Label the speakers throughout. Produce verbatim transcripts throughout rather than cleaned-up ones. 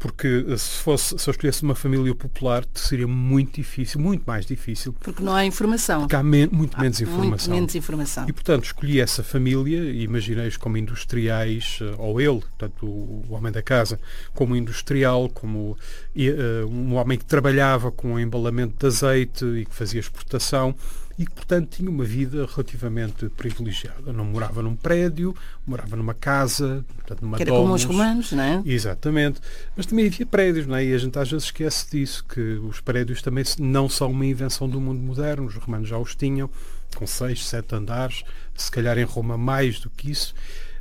Speaker 1: porque se, fosse, se eu escolhesse uma família popular seria muito difícil, muito mais difícil.
Speaker 2: Porque não há informação.
Speaker 1: Porque há men- muito,
Speaker 2: há
Speaker 1: menos informação.
Speaker 2: muito menos informação.
Speaker 1: E, portanto, escolhi essa família e imaginei-os como industriais, ou ele, portanto, o, o homem da casa, como industrial, como e, uh, um homem que trabalhava com o embalamento de azeite e que fazia exportação e que, portanto, tinha uma vida relativamente privilegiada. Não morava num prédio, morava numa casa, portanto, numa
Speaker 2: que era
Speaker 1: domus.
Speaker 2: como os romanos, não é?
Speaker 1: Exatamente. Mas também havia prédios, não é? E a gente às vezes esquece disso, que os prédios também não são uma invenção do mundo moderno. Os romanos já os tinham, com seis, sete andares, se calhar em Roma mais do que isso.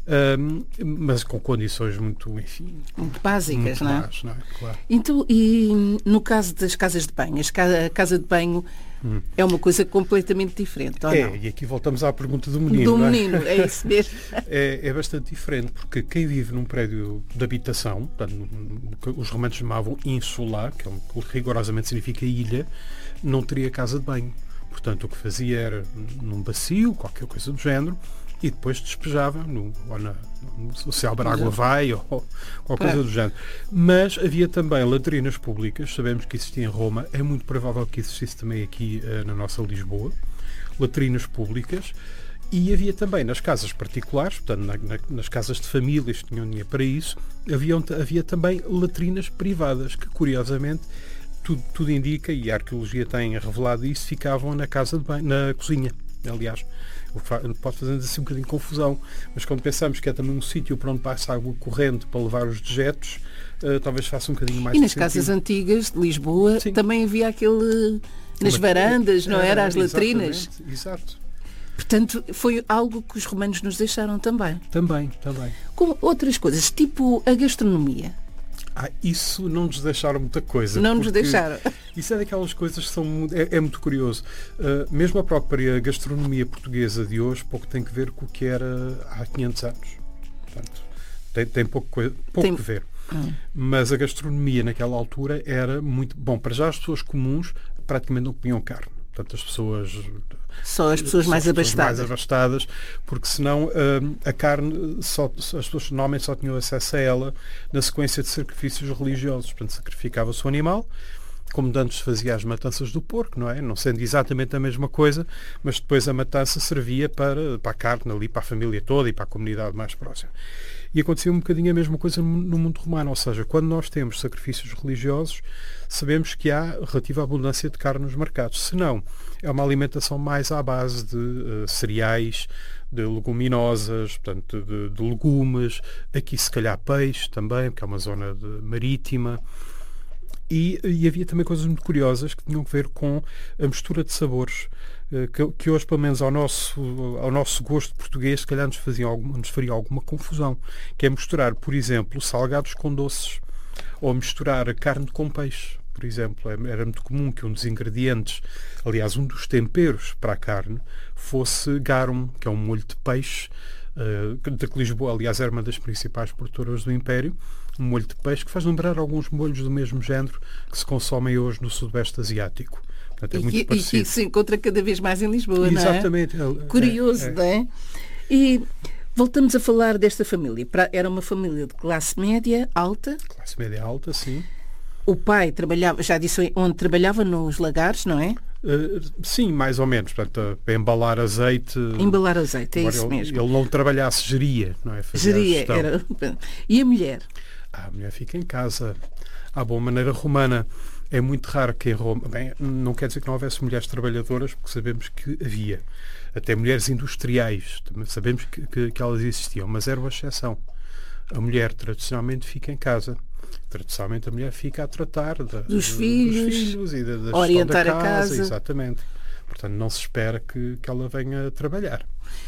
Speaker 1: Um, mas com condições muito, enfim,
Speaker 2: muito básicas,
Speaker 1: muito
Speaker 2: não é?
Speaker 1: Más, não é? Claro.
Speaker 2: Então, e no caso das casas de banho, a casa de banho hum. é uma coisa completamente diferente, ou
Speaker 1: é,
Speaker 2: não?
Speaker 1: E aqui voltamos à pergunta do menino.
Speaker 2: Do
Speaker 1: não é?
Speaker 2: menino, é isso mesmo.
Speaker 1: é, é bastante diferente, porque quem vive num prédio de habitação, portanto, os romanos chamavam insula, que é um, rigorosamente significa ilha, não teria casa de banho. Portanto, o que fazia era num bacio, qualquer coisa do género, e depois despejava, no, ou na, no, se a água vai, ou qualquer coisa do género. Mas havia também latrinas públicas, sabemos que existia em Roma, é muito provável que existisse também aqui uh, na nossa Lisboa, latrinas públicas, e havia também nas casas particulares, portanto, na, na, nas casas de famílias que tinham dinheiro para isso, havia, havia também latrinas privadas, que curiosamente tudo, tudo indica, e a arqueologia tem revelado isso, ficavam na casa de banho, na cozinha, aliás. Pode fazer assim um bocadinho de confusão, mas quando pensamos que é também um sítio para onde passa água corrente para levar os dejetos, uh, talvez faça um bocadinho mais.
Speaker 2: E nas
Speaker 1: sentido.
Speaker 2: Casas antigas de Lisboa Sim. também havia aquele nas Uma, varandas, não era? As latrinas.
Speaker 1: Exato.
Speaker 2: Portanto, foi algo que os romanos nos deixaram também.
Speaker 1: Também, também.
Speaker 2: Como outras coisas, tipo a gastronomia.
Speaker 1: Ah, isso não nos deixaram muita coisa.
Speaker 2: Não nos deixaram.
Speaker 1: Isso é daquelas coisas que são... É, é muito curioso. Uh, mesmo a própria gastronomia portuguesa de hoje pouco tem que ver com o que era há quinhentos anos. Portanto, tem, tem pouco, pouco tem... que ver. Hum. Mas a gastronomia naquela altura era muito... Bom, para já as pessoas comuns praticamente não comiam carne. Portanto, as pessoas...
Speaker 2: Só as pessoas mais
Speaker 1: as pessoas
Speaker 2: abastadas.
Speaker 1: mais abastadas, porque senão uh, a carne, só, as pessoas normalmente só tinham acesso a ela na sequência de sacrifícios religiosos. Portanto, sacrificava-se o animal, como antes se fazia as matanças do porco, não é? Não sendo exatamente a mesma coisa, mas depois a matança servia para, para a carne ali, para a família toda e para a comunidade mais próxima. E acontecia um bocadinho a mesma coisa no mundo romano, ou seja, quando nós temos sacrifícios religiosos, sabemos que há relativa abundância de carne nos mercados. Se não, é uma alimentação mais à base de uh, cereais, de leguminosas, portanto, de, de legumes, aqui se calhar peixe também, porque é uma zona de, marítima. E, e havia também coisas muito curiosas que tinham a ver com a mistura de sabores, que, que hoje, pelo menos ao nosso, ao nosso gosto português, se calhar nos, fazia alguma, nos faria alguma confusão, que é misturar, por exemplo, salgados com doces, ou misturar carne com peixe, por exemplo. Era muito comum que um dos ingredientes, aliás, um dos temperos para a carne, fosse garum, que é um molho de peixe, uh, de que Lisboa, aliás, era uma das principais produtoras do Império, um molho de peixe que faz lembrar alguns molhos do mesmo género que se consomem hoje no Sudoeste Asiático. Portanto, é
Speaker 2: e,
Speaker 1: muito
Speaker 2: que, e que se encontra cada vez mais em Lisboa,
Speaker 1: Exatamente.
Speaker 2: não é?
Speaker 1: Exatamente.
Speaker 2: Curioso,
Speaker 1: é, é.
Speaker 2: não é? E voltamos a falar desta família. Era uma família de classe média alta.
Speaker 1: Classe média alta, sim.
Speaker 2: O pai trabalhava, já disse onde trabalhava, nos lagares, não é?
Speaker 1: Uh, sim, mais ou menos. Portanto, a embalar azeite.
Speaker 2: Embalar azeite, é isso
Speaker 1: ele,
Speaker 2: mesmo.
Speaker 1: Ele não trabalhasse, geria, não é? Fazia
Speaker 2: geria.
Speaker 1: A
Speaker 2: era... E a mulher?
Speaker 1: Ah, a mulher fica em casa. À boa maneira romana. É muito raro que em Roma... Bem, não quer dizer que não houvesse mulheres trabalhadoras, porque sabemos que havia. Até mulheres industriais. Também sabemos que, que, que elas existiam, mas era uma exceção. A mulher tradicionalmente fica em casa. Tradicionalmente a mulher fica a tratar da,
Speaker 2: dos,
Speaker 1: de,
Speaker 2: filhos,
Speaker 1: dos filhos e da, da
Speaker 2: orientar
Speaker 1: da casa,
Speaker 2: a casa.
Speaker 1: Exatamente. Portanto, não se espera que, que ela venha trabalhar.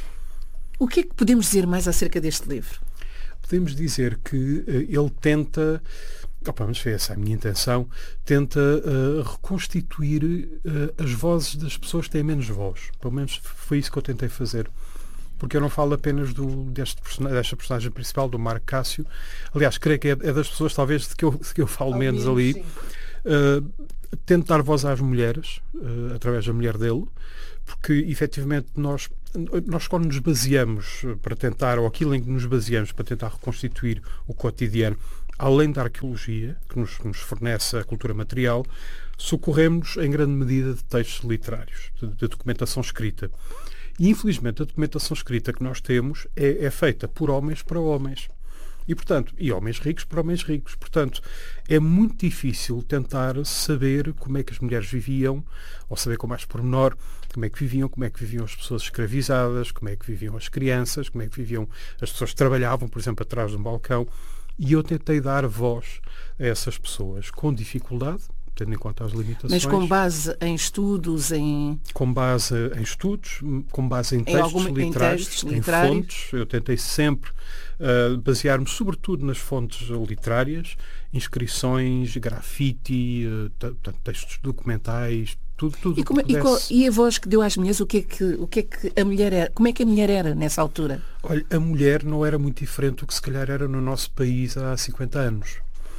Speaker 2: O que é que podemos dizer mais acerca deste livro?
Speaker 1: Podemos dizer que uh, ele tenta... Opa, mas foi essa a minha intenção, tenta uh, reconstituir uh, as vozes das pessoas que têm menos voz. Pelo menos foi isso que eu tentei fazer. Porque eu não falo apenas do, deste, desta personagem principal, do Marco Cássio. Aliás, creio que é, é das pessoas, talvez, de que eu, de que eu falo Ao menos, menos ali. Uh, tento dar voz às mulheres, uh, através da mulher dele, porque, efetivamente, nós, nós quando nos baseamos para tentar, ou aquilo em que nos baseamos para tentar reconstituir o cotidiano, além da arqueologia, que nos, que nos fornece a cultura material, socorremos em grande medida de textos literários, de, de documentação escrita. E, infelizmente, a documentação escrita que nós temos é, é feita por homens para homens. E, portanto, e homens ricos para homens ricos. Portanto, é muito difícil tentar saber como é que as mulheres viviam, ou saber com mais pormenor como é que viviam, como é que viviam as pessoas escravizadas, como é que viviam as crianças, como é que viviam as pessoas que trabalhavam, por exemplo, atrás de um balcão. E eu tentei dar voz a essas pessoas com dificuldade, tendo em conta as limitações.
Speaker 2: Mas com base em estudos, em...
Speaker 1: Com base em estudos, com base em textos, em alguma, literários, em, textos em literários. fontes. Eu tentei sempre uh, basear-me sobretudo nas fontes literárias, inscrições, grafite, uh, textos documentais, tudo, tudo
Speaker 2: e, como,
Speaker 1: que pudesse...
Speaker 2: e, e a voz que deu às mulheres, o que é que, o que, é que a mulher era? Como é que a mulher era nessa altura?
Speaker 1: Olha, a mulher não era muito diferente do que se calhar era no nosso país há cinquenta anos.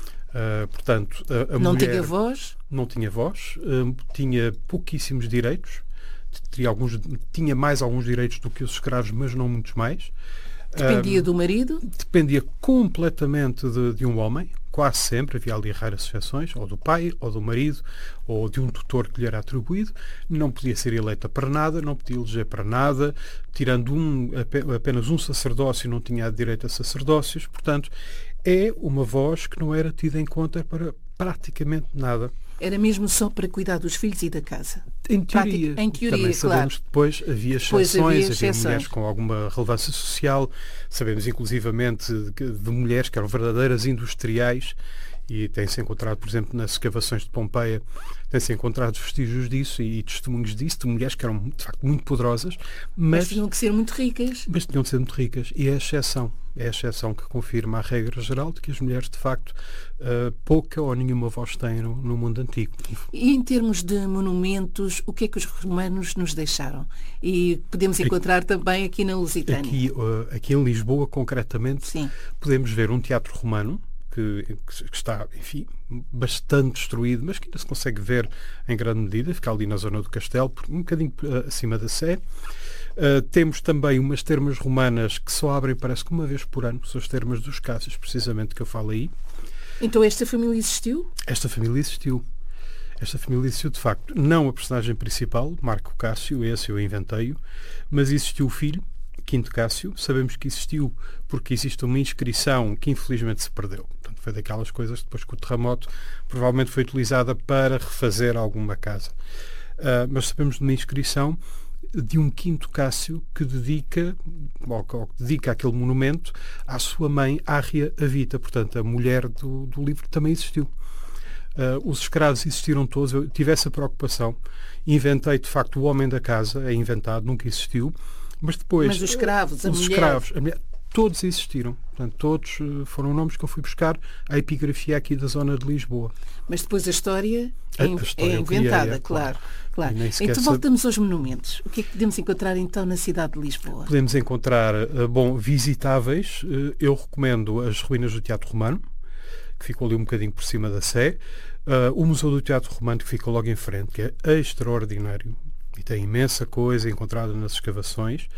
Speaker 1: Uh, portanto, a, a
Speaker 2: não
Speaker 1: mulher
Speaker 2: tinha voz?
Speaker 1: Não tinha voz, uh, tinha pouquíssimos direitos, tinha, alguns, tinha mais alguns direitos do que os escravos, mas não muitos mais.
Speaker 2: Dependia uh, do marido?
Speaker 1: Dependia completamente de, de um homem, quase sempre, havia ali raras exceções, ou do pai, ou do marido, ou de um tutor que lhe era atribuído. Não podia ser eleita para nada, não podia eleger para nada, tirando um, apenas um sacerdócio, não tinha direito a sacerdócios, portanto, é uma voz que não era tida em conta para praticamente nada.
Speaker 2: Era mesmo só para cuidar dos filhos e da casa?
Speaker 1: Em teoria.
Speaker 2: Prática, em teoria,
Speaker 1: Também sabemos
Speaker 2: claro.
Speaker 1: que depois havia exceções,
Speaker 2: Depois havia,
Speaker 1: havia mulheres com alguma relevância social, sabemos inclusivamente de, de mulheres que eram verdadeiras industriais, e tem-se encontrado, por exemplo, nas escavações de Pompeia, tem-se encontrado vestígios disso e, e testemunhos disso, de mulheres que eram, de facto, muito poderosas. Mas,
Speaker 2: mas tinham que ser muito ricas.
Speaker 1: Mas tinham que ser muito ricas. E é a exceção. É a exceção que confirma a regra geral de que as mulheres, de facto, uh, pouca ou nenhuma voz têm no, no mundo antigo.
Speaker 2: E em termos de monumentos, o que é que os romanos nos deixaram? E podemos encontrar aqui, também aqui na Lusitânia.
Speaker 1: Aqui, uh, aqui em Lisboa, concretamente,
Speaker 2: Sim. podemos
Speaker 1: ver um teatro romano, Que, que está, enfim, bastante destruído, mas que ainda se consegue ver em grande medida, fica ali na zona do Castelo, um bocadinho uh, acima da Sé. Uh, temos também umas termas romanas que só abrem, parece que uma vez por ano, são as termas dos Cássios, precisamente, que eu falo aí.
Speaker 2: Então esta família existiu?
Speaker 1: Esta família existiu. Esta família existiu, de facto. Não a personagem principal, Marco Cássio, esse eu inventei-o, mas existiu o filho, Quinto Cássio. Sabemos que existiu porque existe uma inscrição que infelizmente se perdeu. Portanto, foi daquelas coisas depois que o terremoto provavelmente foi utilizada para refazer alguma casa. Uh, mas sabemos de uma inscrição de um Quinto Cássio que dedica, ou, ou, que dedica aquele monumento à sua mãe Arria Avita. Portanto, a mulher do, do livro também existiu. Uh, os escravos existiram todos. Eu tive essa preocupação. Inventei, de facto, o homem da casa. É inventado, nunca existiu. Mas depois...
Speaker 2: Mas os escravos, a
Speaker 1: os
Speaker 2: mulher...
Speaker 1: escravos, a mulher, todos existiram. Portanto, todos uh, foram nomes que eu fui buscar à epigrafia aqui da zona de Lisboa.
Speaker 2: Mas depois a história é,
Speaker 1: a, a história
Speaker 2: é inventada,
Speaker 1: criei, é,
Speaker 2: claro. claro.
Speaker 1: sabe...
Speaker 2: Então voltamos aos monumentos. O que é que podemos encontrar então na cidade de Lisboa?
Speaker 1: Podemos encontrar, uh, bom, visitáveis. Uh, eu recomendo as ruínas do Teatro Romano, que ficou ali um bocadinho por cima da Sé. Uh, o Museu do Teatro Romano, que fica logo em frente, que é extraordinário. E tem imensa coisa encontrada nas escavações.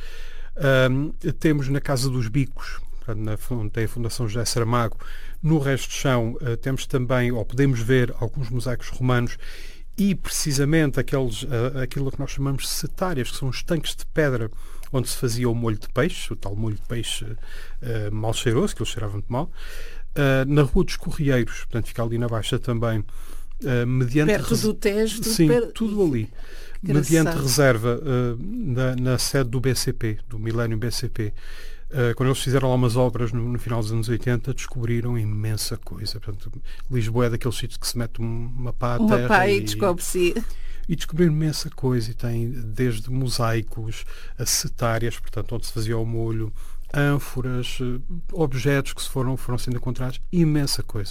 Speaker 1: Um, temos na Casa dos Bicos, na, tem a Fundação José Saramago. No resto do chão uh, temos também, ou podemos ver, alguns mosaicos romanos e precisamente aqueles, uh, aquilo que nós chamamos de setárias, que são os tanques de pedra onde se fazia o molho de peixe, o tal molho de peixe uh, mal cheiroso, que ele cheirava muito mal. Uh, na Rua dos Correieiros, portanto fica ali na Baixa também, uh, mediante...
Speaker 2: Perto do Tejo, tudo,
Speaker 1: sim,
Speaker 2: per...
Speaker 1: tudo ali.
Speaker 2: Engraçado.
Speaker 1: Mediante reserva uh, na, na sede do B C P, do Millennium B C P. Uh, quando eles fizeram lá umas obras no, no final dos anos oitenta, descobriram imensa coisa. Portanto, Lisboa é daqueles sítios que se mete uma pá à
Speaker 2: uma
Speaker 1: terra
Speaker 2: pá e,
Speaker 1: e
Speaker 2: descobre-se.
Speaker 1: E descobriram imensa coisa. E tem desde mosaicos a setárias, portanto, onde se fazia o molho, ânforas, uh, objetos que se foram, foram sendo encontrados, imensa coisa.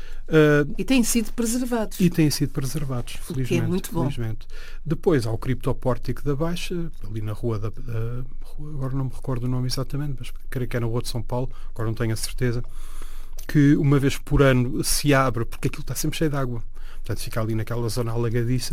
Speaker 2: Uh, e têm sido preservados.
Speaker 1: E têm sido preservados, felizmente.
Speaker 2: É muito bom.
Speaker 1: Felizmente. Depois há o criptopórtico da Baixa, ali na rua da, da rua, agora não me recordo o nome exatamente, mas creio que é na Rua de São Paulo, agora não tenho a certeza, que uma vez por ano se abre, porque aquilo está sempre cheio de água. Portanto, fica ali naquela zona alagadiça,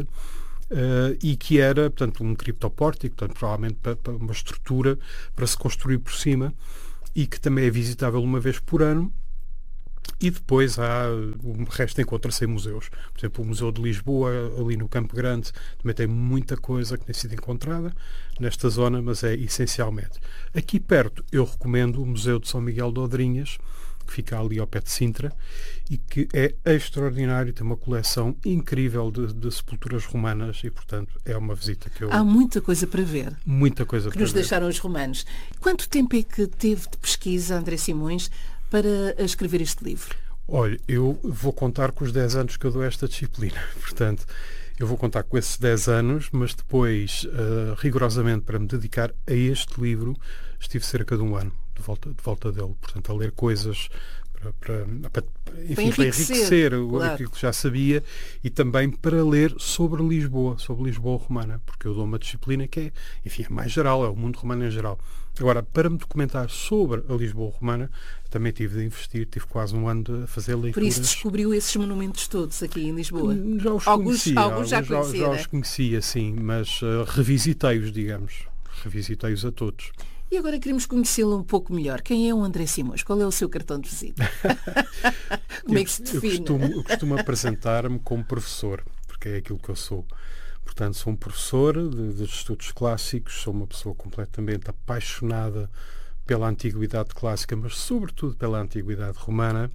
Speaker 1: uh, e que era, portanto, um criptopórtico, portanto, provavelmente para, para uma estrutura para se construir por cima, e que também é visitável uma vez por ano. E depois há, o resto encontra-se em museus. Por exemplo, o Museu de Lisboa, ali no Campo Grande, também tem muita coisa que tem sido encontrada nesta zona, mas é essencialmente. Aqui perto, eu recomendo o Museu de São Miguel de Odrinhas, que fica ali ao pé de Sintra, e que é extraordinário, tem uma coleção incrível de, de sepulturas romanas e, portanto, é uma visita que eu...
Speaker 2: Há muita coisa para ver.
Speaker 1: Muita coisa
Speaker 2: que
Speaker 1: para
Speaker 2: nos
Speaker 1: ver.
Speaker 2: deixaram os romanos. Quanto tempo é que teve de pesquisa, André Simões, para escrever este livro?
Speaker 1: Olha, eu vou contar com os dez anos que eu dou a esta disciplina. Portanto, eu vou contar com esses dez anos, mas depois, uh, rigorosamente, para me dedicar a este livro, estive cerca de um ano de volta, de volta dele. Portanto, a ler coisas para, para, para, enfim,
Speaker 2: para enriquecer,
Speaker 1: para enriquecer
Speaker 2: claro.
Speaker 1: aquilo que já sabia e também para ler sobre Lisboa, sobre Lisboa romana, porque eu dou uma disciplina que é, enfim, é mais geral, é o mundo romano em geral. Agora, para me documentar sobre a Lisboa romana, também tive de investir, tive quase um ano de fazer leituras.
Speaker 2: Por isso descobriu esses monumentos todos aqui em Lisboa?
Speaker 1: Já os
Speaker 2: alguns,
Speaker 1: conhecia,
Speaker 2: alguns já,
Speaker 1: alguns
Speaker 2: conhecia,
Speaker 1: já, já
Speaker 2: né?
Speaker 1: os conhecia, sim, mas uh, revisitei-os, digamos. Revisitei-os a todos.
Speaker 2: E agora queremos conhecê-lo um pouco melhor. Quem é o André Simões? Qual é o seu cartão de visita? Como é que se define?
Speaker 1: Eu costumo, eu costumo apresentar-me como professor, porque é aquilo que eu sou. Portanto, sou um professor de, de estudos clássicos, sou uma pessoa completamente apaixonada pela antiguidade clássica, mas sobretudo pela antiguidade romana.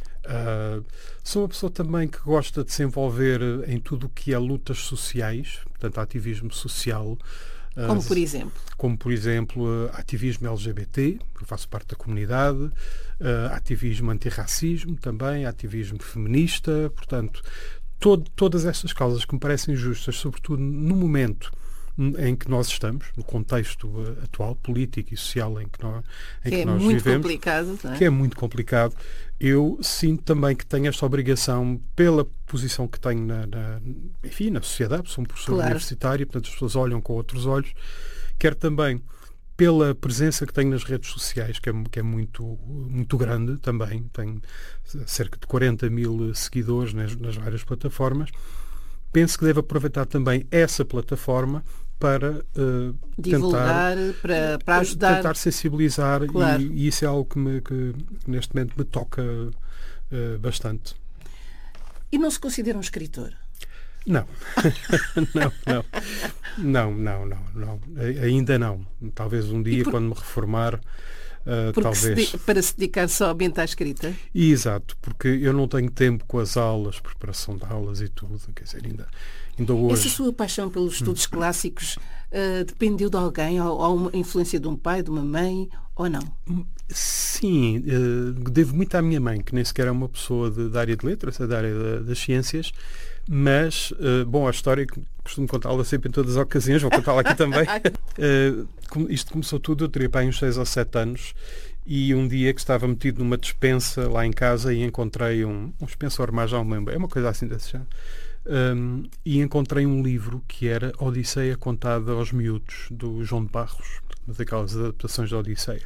Speaker 1: Uh, sou uma pessoa também que gosta de se envolver em tudo o que é lutas sociais, portanto, ativismo social.
Speaker 2: Como por exemplo?
Speaker 1: Como, por exemplo, ativismo L G B T, eu faço parte da comunidade, uh, ativismo antirracismo também, ativismo feminista, portanto, todo, todas estas causas que me parecem justas, sobretudo no momento em que nós estamos, no contexto uh, atual, político e social em que nós, em
Speaker 2: que,
Speaker 1: que
Speaker 2: é
Speaker 1: nós
Speaker 2: muito
Speaker 1: vivemos,
Speaker 2: complicado, não é?
Speaker 1: que é muito complicado, eu sinto também que tenho esta obrigação, pela posição que tenho na, na, enfim, na sociedade, sou um professor
Speaker 2: Claro.
Speaker 1: universitário, portanto as pessoas olham com outros olhos, quer também pela presença que tenho nas redes sociais, que é, que é muito, muito grande também, tenho cerca de quarenta mil seguidores nas, nas várias plataformas. Penso que devo aproveitar também essa plataforma para uh,
Speaker 2: divulgar,
Speaker 1: tentar,
Speaker 2: para, para ajudar.
Speaker 1: tentar sensibilizar,
Speaker 2: claro.
Speaker 1: e, e isso é algo que, me, que neste momento me toca uh, bastante.
Speaker 2: E não se considera um escritor?
Speaker 1: Não. não, não. Não, não, não, não. Ainda não. Talvez um dia, por... quando me reformar, Uh, talvez.
Speaker 2: Se de... para se dedicar somente à escrita?
Speaker 1: E, exato, porque eu não tenho tempo com as aulas, preparação de aulas e tudo, quer dizer, ainda, ainda hoje...
Speaker 2: Essa sua paixão pelos estudos hum. clássicos uh, dependeu de alguém, ou, ou uma influência de um pai, de uma mãe, ou não?
Speaker 1: Sim, uh, devo muito à minha mãe, que nem sequer é uma pessoa de, da área de letras, é da área da, das ciências, mas, uh, bom, a história, costumo contá-la sempre em todas as ocasiões, vou contá-la aqui também. Uh, isto começou tudo, eu teria para aí uns seis ou sete anos, e um dia que estava metido numa despensa lá em casa e encontrei um, um extensor, mais já me lembro, é uma coisa assim desse género, um, e encontrei um livro que era Odisseia contada aos miúdos, do João de Barros, daquelas adaptações da Odisseia.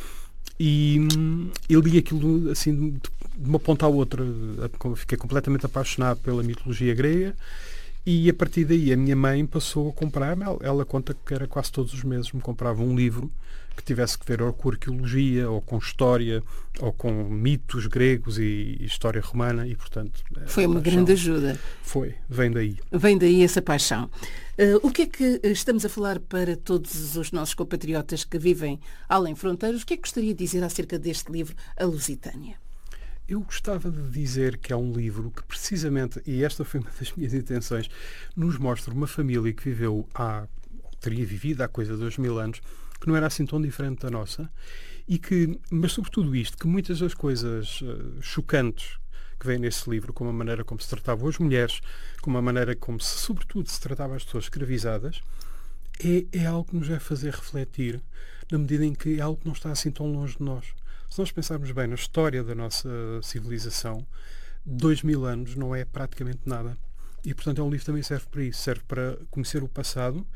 Speaker 1: E hum, eu li aquilo assim de, de uma ponta à outra, fiquei completamente apaixonado pela mitologia grega. E a partir daí a minha mãe passou a comprar, ela, ela conta que era quase todos os meses, me comprava um livro que tivesse que ver ou com arqueologia, ou com história, ou com mitos gregos e, e história romana, e portanto...
Speaker 2: Foi uma grande ajuda.
Speaker 1: Foi, vem daí.
Speaker 2: Vem daí essa paixão. Uh, o que é que estamos a falar para todos os nossos compatriotas que vivem além fronteiras? O que é que gostaria de dizer acerca deste livro, A Lusitânia?
Speaker 1: Eu gostava de dizer que é um livro que precisamente, e esta foi uma das minhas intenções, nos mostra uma família que viveu há, teria vivido há coisa de dois mil anos, que não era assim tão diferente da nossa, e que, mas sobretudo isto, que muitas das coisas uh, chocantes que vêm nesse livro, como a maneira como se tratavam as mulheres, como a maneira como se, sobretudo, se tratava as pessoas escravizadas, é, é algo que nos vai fazer refletir, na medida em que é algo que não está assim tão longe de nós. Se nós pensarmos bem na história da nossa civilização, dois mil anos não é praticamente nada. E, portanto, é um livro que também serve para isso. Serve para conhecer o passado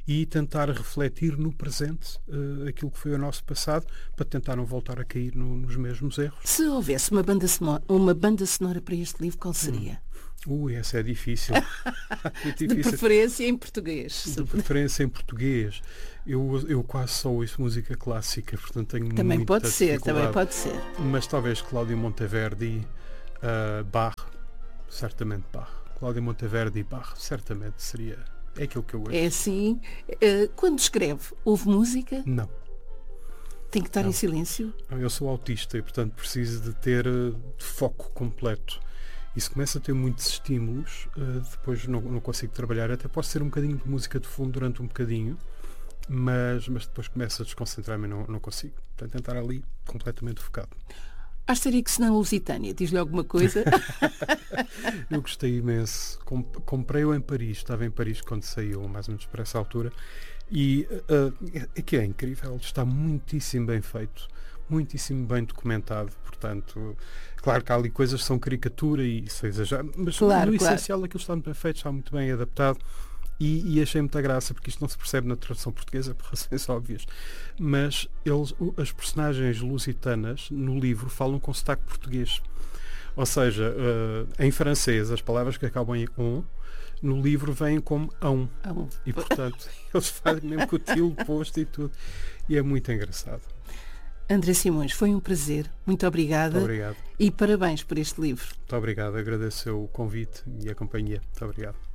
Speaker 1: e tentar refletir no presente uh, aquilo que foi o nosso passado, para tentar não voltar a cair no, nos mesmos erros.
Speaker 2: Se houvesse uma banda sonora, uma banda sonora para este livro, qual seria?
Speaker 1: Hum. Ui, essa é difícil. é difícil.
Speaker 2: De preferência em português.
Speaker 1: De preferência em português. Eu, eu quase só ouço música clássica, portanto tenho
Speaker 2: também
Speaker 1: muita
Speaker 2: pode ser, também pode ser.
Speaker 1: Mas talvez Cláudio Monteverdi, uh, Bach, certamente Bach. Cláudio Monteverdi e Bach, certamente seria. É aquilo que eu ouço.
Speaker 2: É assim. Uh, quando escreve, houve música?
Speaker 1: Não.
Speaker 2: Tem que estar
Speaker 1: Não.
Speaker 2: em silêncio?
Speaker 1: Eu sou autista e, portanto, preciso de ter uh, foco completo. E se começa a ter muitos estímulos, uh, depois não, não consigo trabalhar. Até posso ter um bocadinho de música de fundo durante um bocadinho, mas, mas depois começo a desconcentrar-me e não, não consigo. Portanto, tentar ali completamente focado.
Speaker 2: Asterix na Lusitânia, diz-lhe alguma coisa?
Speaker 1: Eu gostei imenso. Com, comprei-o em Paris, estava em Paris quando saiu, mais ou menos por essa altura, e uh, é que é incrível, está muitíssimo bem feito, muitíssimo bem documentado, portanto, claro que há ali coisas que são caricatura e isso é exagerado, mas
Speaker 2: claro,
Speaker 1: no
Speaker 2: claro.
Speaker 1: essencial aquilo está muito bem feito, está muito bem adaptado. E, e achei muita graça, porque isto não se percebe na tradução portuguesa por razões óbvias, mas eles, as personagens lusitanas no livro falam com sotaque português, ou seja, uh, em francês as palavras que acabam em on no livro vêm como ão,
Speaker 2: Oh.
Speaker 1: e portanto eles fazem mesmo com o tilo posto e tudo, e é muito engraçado.
Speaker 2: André Simões, foi um prazer, muito obrigada.
Speaker 1: Muito obrigado.
Speaker 2: E parabéns por este livro.
Speaker 1: Muito obrigado, agradeço o convite e a companhia. Muito obrigado.